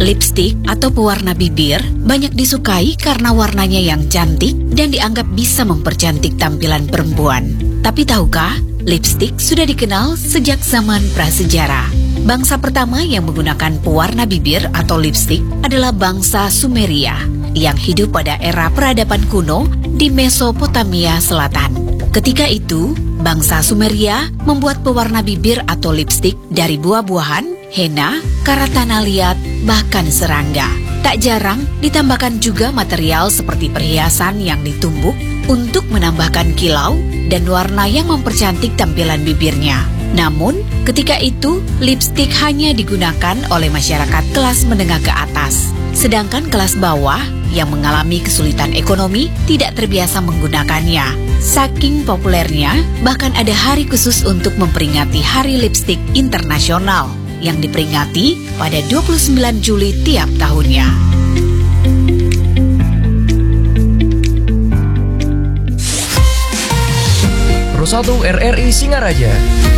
Lipstik atau pewarna bibir banyak disukai karena warnanya yang cantik dan dianggap bisa mempercantik tampilan perempuan. Tapi tahukah, lipstik sudah dikenal sejak zaman prasejarah. Bangsa pertama yang menggunakan pewarna bibir atau lipstik adalah bangsa Sumeria yang hidup pada era peradaban kuno di Mesopotamia Selatan. Ketika itu, bangsa Sumeria membuat pewarna bibir atau lipstik dari buah-buahan, henna, karat tanah liat, bahkan serangga. Tak jarang ditambahkan juga material seperti perhiasan yang ditumbuk untuk menambahkan kilau dan warna yang mempercantik tampilan bibirnya. Namun, ketika itu, lipstik hanya digunakan oleh masyarakat kelas menengah ke atas. Sedangkan kelas bawah yang mengalami kesulitan ekonomi tidak terbiasa menggunakannya. Saking populernya, bahkan ada hari khusus untuk memperingati Hari Lipstik Internasional yang diperingati pada 29 Juli tiap tahunnya. Pro 1 RRI Singaraja.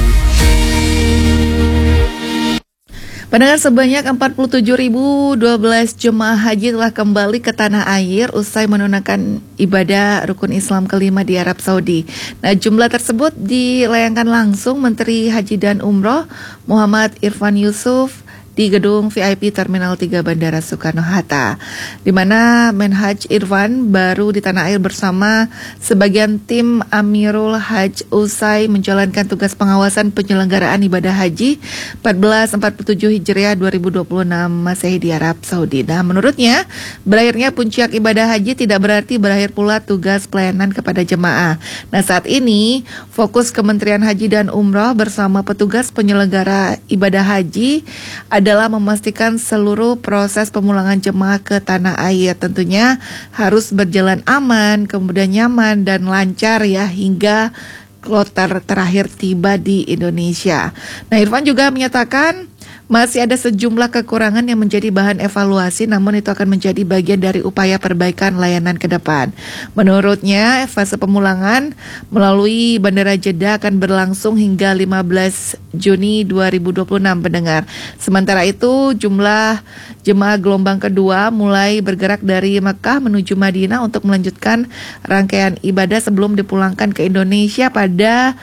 Pendengar, sebanyak 47.012 jemaah haji telah kembali ke tanah air usai menunaikan ibadah rukun Islam kelima di Arab Saudi. Nah, jumlah tersebut dilayangkan langsung Menteri Haji dan Umroh Muhammad Irfan Yusuf di gedung VIP Terminal 3 Bandara Soekarno-Hatta, di mana Menhaj Irfan baru di tanah air bersama sebagian tim Amirul Hajj usai menjalankan tugas pengawasan penyelenggaraan ibadah haji 1447 Hijriah 2026 Masehi di Arab Saudi. Nah, menurutnya, berakhirnya puncak ibadah haji tidak berarti berakhir pula tugas pelayanan kepada jemaah. Nah, saat ini fokus Kementerian Haji dan Umroh bersama petugas penyelenggara ibadah haji adalah memastikan seluruh proses pemulangan jemaah ke tanah air tentunya harus berjalan aman, kemudian nyaman dan lancar ya hingga kloter terakhir tiba di Indonesia. Nah, Irfan juga menyatakan masih ada sejumlah kekurangan yang menjadi bahan evaluasi, namun itu akan menjadi bagian dari upaya perbaikan layanan ke depan. Menurutnya, fase pemulangan melalui Bandara Jeddah akan berlangsung hingga 15 Juni 2026 pendengar. Sementara itu, jumlah jemaah gelombang kedua mulai bergerak dari Mekah menuju Madinah untuk melanjutkan rangkaian ibadah sebelum dipulangkan ke Indonesia pada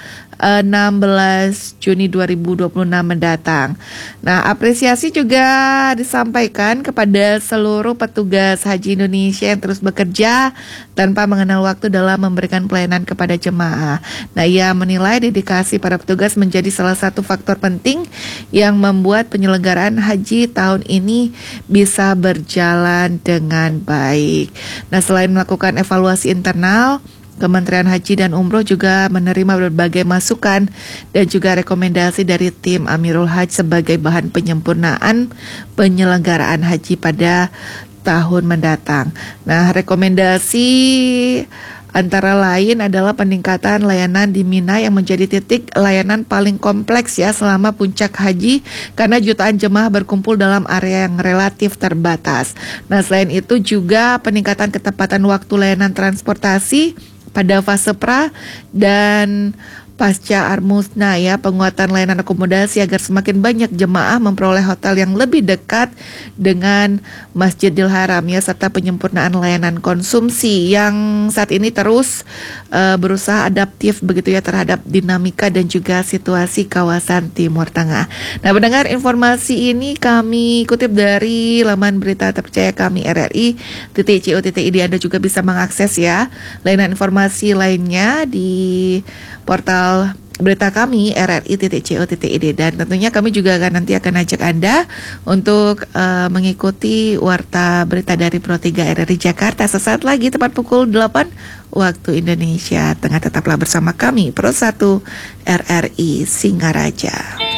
16 Juni 2026 mendatang. Nah, apresiasi juga disampaikan kepada seluruh petugas haji Indonesia yang terus bekerja tanpa mengenal waktu dalam memberikan pelayanan kepada jemaah. Nah, ia menilai dedikasi para petugas menjadi salah satu faktor penting yang membuat penyelenggaraan haji tahun ini bisa berjalan dengan baik. Nah, selain melakukan evaluasi internal, Kementerian Haji dan Umroh juga menerima berbagai masukan dan juga rekomendasi dari tim Amirul Hajj sebagai bahan penyempurnaan penyelenggaraan haji pada tahun mendatang. Nah, rekomendasi antara lain adalah peningkatan layanan di Mina yang menjadi titik layanan paling kompleks ya selama puncak haji karena jutaan jemaah berkumpul dalam area yang relatif terbatas. Nah, selain itu juga peningkatan ketepatan waktu layanan transportasi pada fase pra dan pasca Armusna ya, penguatan layanan akomodasi agar semakin banyak jemaah memperoleh hotel yang lebih dekat dengan Masjidil Haram ya, serta penyempurnaan layanan konsumsi yang saat ini terus berusaha adaptif begitu ya terhadap dinamika dan juga situasi kawasan Timur Tengah. Nah, mendengar informasi ini kami kutip dari laman berita terpercaya kami RRI.co.id. Anda juga bisa mengakses ya layanan informasi lainnya di portal berita kami RRI.co.id, dan tentunya kami juga nanti akan ajak Anda untuk mengikuti warta berita dari Pro 3 RRI Jakarta sesaat lagi tepat pukul 8 waktu Indonesia Tengah. Tetaplah bersama kami Pro 1 RRI Singaraja.